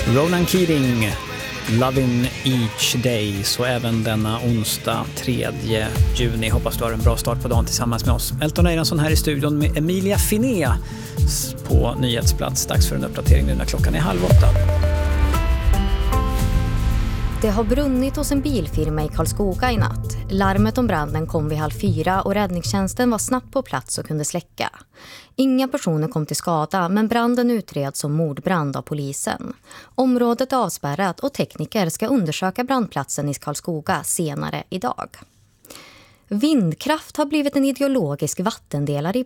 Ronan Keating, Lovin' Each Day, så även denna onsdag 3 juni. Hoppas du har en bra start på dagen tillsammans med oss. Elton Eiransson här i studion med Emilia Finé på nyhetsplats. Dags för en uppdatering nu när klockan är 7:30. Det har brunnit hos en bilfirma i Karlskoga i natt. Larmet om branden kom vid 3:30 och räddningstjänsten var snabbt på plats och kunde släcka. Inga personer kom till skada, men branden utreds som mordbrand av polisen. Området är avspärrat och tekniker ska undersöka brandplatsen i Karlskoga senare idag. Vindkraft har blivit en ideologisk vattendelare i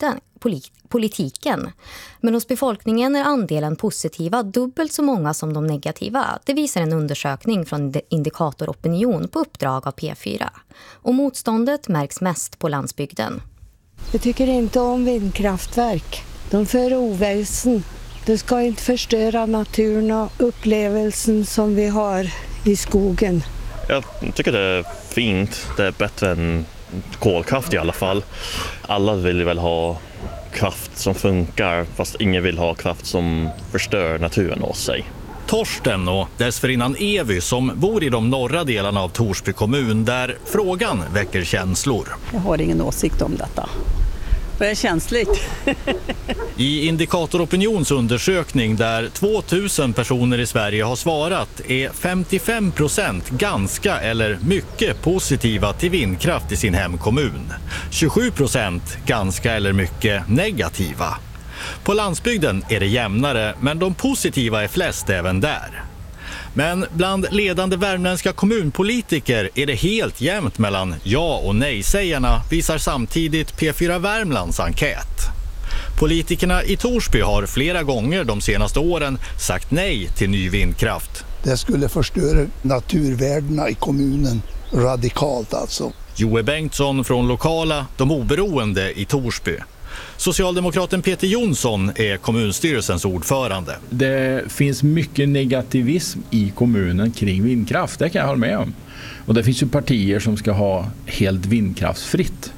politiken. Men hos befolkningen är andelen positiva dubbelt så många som de negativa. Det visar en undersökning från Indikator Opinion på uppdrag av P4. Och motståndet märks mest på landsbygden. Jag tycker inte om vindkraftverk. De för oväsen. Det ska inte förstöra naturen och upplevelsen som vi har i skogen. Jag tycker det är fint. Det är bättre än kolkraft i alla fall. Alla vill väl ha kraft som funkar, fast ingen vill ha kraft som förstör naturen åt sig. Torsten och dessförinnan Evy som bor i de norra delarna av Torsby kommun där frågan väcker känslor. Jag har ingen åsikt om detta. Det är känsligt. I Indikator Opinions undersökning där 2000 personer i Sverige har svarat är 55% ganska eller mycket positiva till vindkraft i sin hemkommun. 27% ganska eller mycket negativa. På landsbygden är det jämnare, men de positiva är flest även där. Men bland ledande värmländska kommunpolitiker är det helt jämnt mellan ja- och nej-sägarna, visar samtidigt P4 Värmlands enkät. Politikerna i Torsby har flera gånger de senaste åren sagt nej till ny vindkraft. Det skulle förstöra naturvärdena i kommunen radikalt alltså. Joe Bengtsson från lokala De oberoende i Torsby. Socialdemokraten Peter Jonsson är kommunstyrelsens ordförande. Det finns mycket negativism i kommunen kring vindkraft, det kan jag hålla med om. Och det finns ju partier som ska ha helt vindkraftsfritt.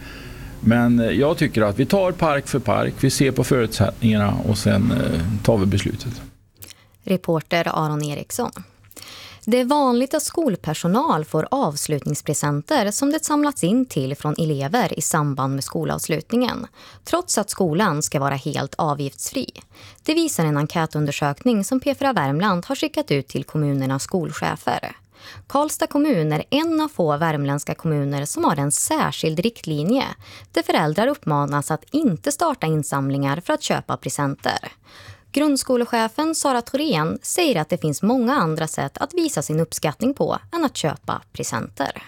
Men jag tycker att vi tar park för park, vi ser på förutsättningarna och sen tar vi beslutet. Reporter Aron Eriksson. Det är vanligt att skolpersonal får avslutningspresenter som det samlats in till från elever i samband med skolavslutningen, trots att skolan ska vara helt avgiftsfri. Det visar en enkätundersökning som P4 Värmland har skickat ut till kommunernas skolchefer. Karlstad kommun är en av få värmländska kommuner som har en särskild riktlinje där föräldrar uppmanas att inte starta insamlingar för att köpa presenter. Grundskolechefen Sara Thorén säger att det finns många andra sätt att visa sin uppskattning på än att köpa presenter.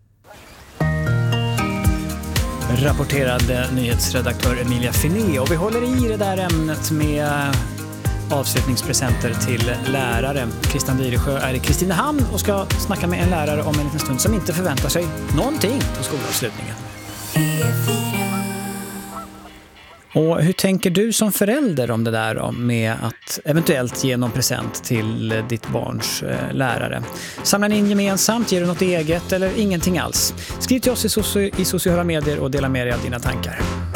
Rapporterade nyhetsredaktör Emilia Finé, och vi håller i det där ämnet med avslutningspresenter till lärare. Christian Dyresjö är i Kristinehamn och ska snacka med en lärare om en liten stund som inte förväntar sig någonting på skolavslutningen. Och hur tänker du som förälder om det där med att eventuellt ge någon present till ditt barns lärare? Samlar ni in gemensamt, ger du något eget eller ingenting alls? Skriv till oss i sociala medier och dela med dig av dina tankar.